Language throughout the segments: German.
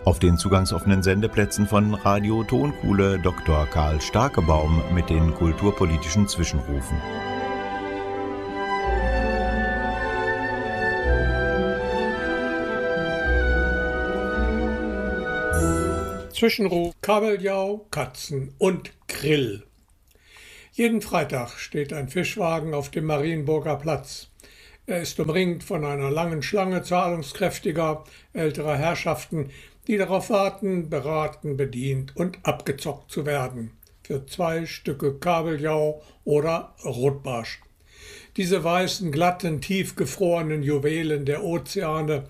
Auf den zugangsoffenen Sendeplätzen von Radio Tonkuhle Dr. Karl Starkebaum mit den kulturpolitischen Zwischenrufen. Zwischenruf, Kabeljau, Katzen und Grill. Jeden Freitag steht ein Fischwagen auf dem Marienburger Platz. Er ist umringt von einer langen Schlange zahlungskräftiger, älterer Herrschaften, die darauf warten, beraten, bedient und abgezockt zu werden. Für 2 Stücke Kabeljau oder Rotbarsch. Diese weißen, glatten, tiefgefrorenen Juwelen der Ozeane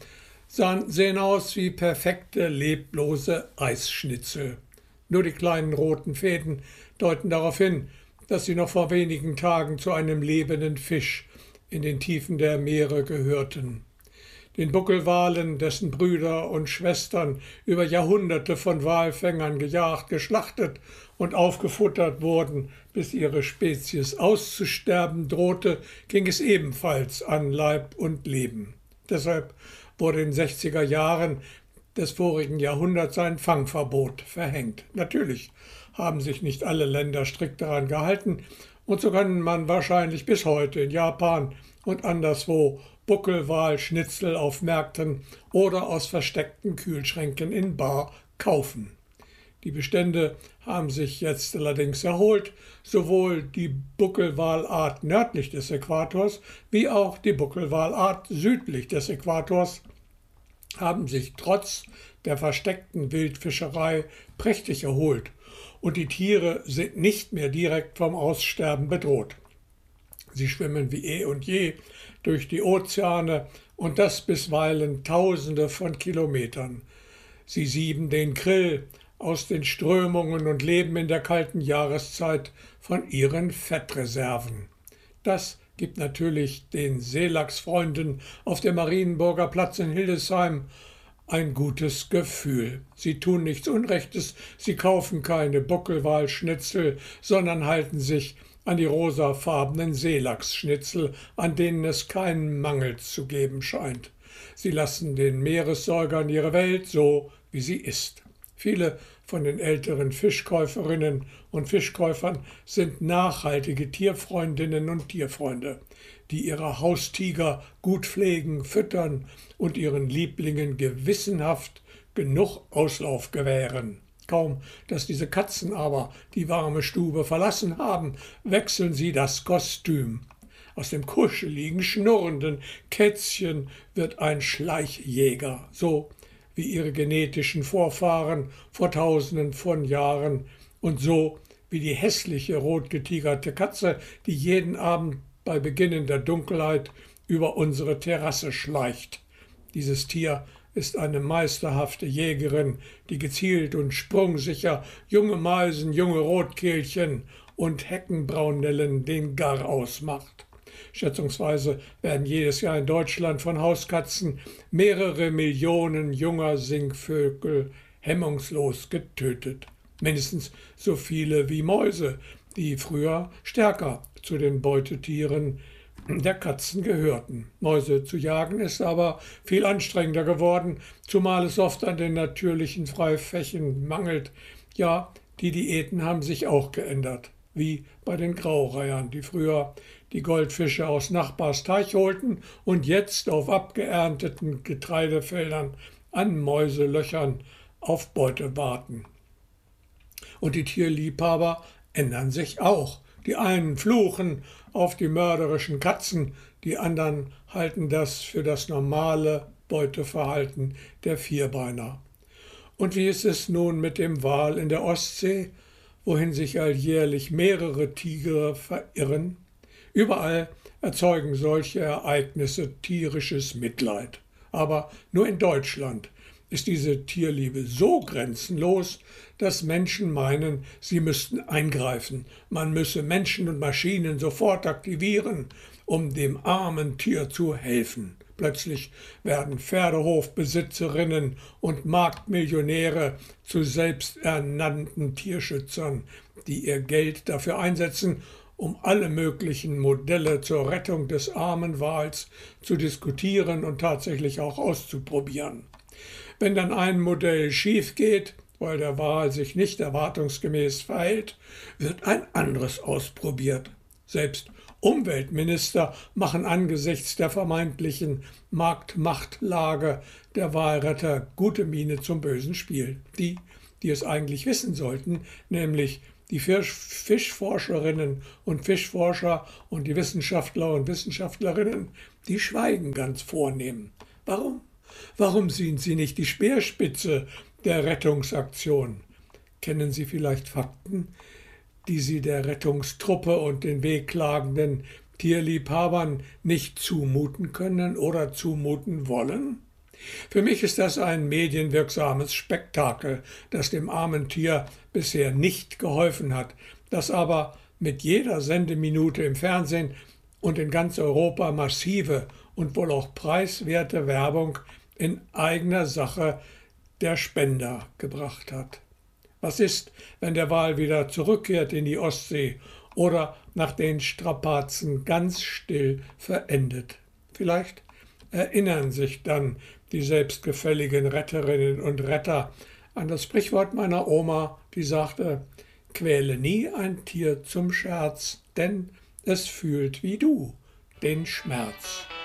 sehen aus wie perfekte, leblose Eisschnitzel. Nur die kleinen roten Fäden deuten darauf hin, dass sie noch vor wenigen Tagen zu einem lebenden Fisch in den Tiefen der Meere gehörten. Den Buckelwalen, dessen Brüder und Schwestern über Jahrhunderte von Walfängern gejagt, geschlachtet und aufgefuttert wurden, bis ihre Spezies auszusterben drohte, ging es ebenfalls an Leib und Leben. Deshalb wurde in den 60er Jahren des vorigen Jahrhunderts ein Fangverbot verhängt. Natürlich haben sich nicht alle Länder strikt daran gehalten, und so kann man wahrscheinlich bis heute in Japan und anderswo Buckelwalschnitzel auf Märkten oder aus versteckten Kühlschränken in Bar kaufen. Die Bestände haben sich jetzt allerdings erholt, sowohl die Buckelwalart nördlich des Äquators wie auch die Buckelwalart südlich des Äquators haben sich trotz der versteckten Wildfischerei prächtig erholt und die Tiere sind nicht mehr direkt vom Aussterben bedroht. Sie schwimmen wie eh und je durch die Ozeane und das bisweilen Tausende von Kilometern. Sie sieben den Krill aus den Strömungen und leben in der kalten Jahreszeit von ihren Fettreserven. Das gibt natürlich den Seelachsfreunden auf dem Marienburger Platz in Hildesheim ein gutes Gefühl. Sie tun nichts Unrechtes, sie kaufen keine Buckelwalschnitzel, sondern halten sich an die rosafarbenen Seelachsschnitzel, an denen es keinen Mangel zu geben scheint. Sie lassen den Meeressäugern ihre Welt so, wie sie ist. Viele von den älteren Fischkäuferinnen und Fischkäufern sind nachhaltige Tierfreundinnen und Tierfreunde, die ihre Haustiger gut pflegen, füttern und ihren Lieblingen gewissenhaft genug Auslauf gewähren. Kaum, dass diese Katzen aber die warme Stube verlassen haben, wechseln sie das Kostüm. Aus dem kuscheligen, schnurrenden Kätzchen wird ein Schleichjäger, so wie ihre genetischen Vorfahren vor Tausenden von Jahren und so wie die hässliche rotgetigerte Katze, die jeden Abend bei beginnender Dunkelheit über unsere Terrasse schleicht. Dieses Tier ist eine meisterhafte Jägerin, die gezielt und sprungsicher junge Meisen, junge Rotkehlchen und Heckenbraunellen den Gar ausmacht. Schätzungsweise werden jedes Jahr in Deutschland von Hauskatzen mehrere Millionen junger Singvögel hemmungslos getötet. Mindestens so viele wie Mäuse, die früher stärker zu den Beutetieren der Katzen gehörten. Mäuse zu jagen ist aber viel anstrengender geworden, zumal es oft an den natürlichen Freiflächen mangelt. Ja, die Diäten haben sich auch geändert, wie bei den Graureihern, die früher die Goldfische aus Nachbars Teich holten und jetzt auf abgeernteten Getreidefeldern an Mäuselöchern auf Beute warten. Und die Tierliebhaber ändern sich auch. Die einen fluchen auf die mörderischen Katzen, die anderen halten das für das normale Beuteverhalten der Vierbeiner. Und wie ist es nun mit dem Wal in der Ostsee, wohin sich alljährlich mehrere Tiger verirren? Überall erzeugen solche Ereignisse tierisches Mitleid. Aber nur in Deutschland ist diese Tierliebe so grenzenlos, dass Menschen meinen, sie müssten eingreifen. Man müsse Menschen und Maschinen sofort aktivieren, um dem armen Tier zu helfen. Plötzlich werden Pferdehofbesitzerinnen und Marktmillionäre zu selbsternannten Tierschützern, die ihr Geld dafür einsetzen, um alle möglichen Modelle zur Rettung des armen Wals zu diskutieren und tatsächlich auch auszuprobieren. Wenn dann ein Modell schief geht, weil der Wal sich nicht erwartungsgemäß verhält, wird ein anderes ausprobiert. Selbst Umweltminister machen angesichts der vermeintlichen Marktmachtlage der Walretter gute Miene zum bösen Spiel. Die es eigentlich wissen sollten, nämlich die Fischforscherinnen und Fischforscher und die Wissenschaftler und Wissenschaftlerinnen, die schweigen ganz vornehm. Warum? Warum sind sie nicht die Speerspitze der Rettungsaktion? Kennen Sie vielleicht Fakten, die Sie der Rettungstruppe und den wehklagenden Tierliebhabern nicht zumuten können oder zumuten wollen? Für mich ist das ein medienwirksames Spektakel, das dem armen Tier bisher nicht geholfen hat, das aber mit jeder Sendeminute im Fernsehen und in ganz Europa massive und wohl auch preiswerte Werbung in eigener Sache der Spender gebracht hat. Was ist, wenn der Wal wieder zurückkehrt in die Ostsee oder nach den Strapazen ganz still verendet? Vielleicht erinnern sich dann die selbstgefälligen Retterinnen und Retter an das Sprichwort meiner Oma, die sagte: Quäle nie ein Tier zum Scherz, denn es fühlt wie du den Schmerz.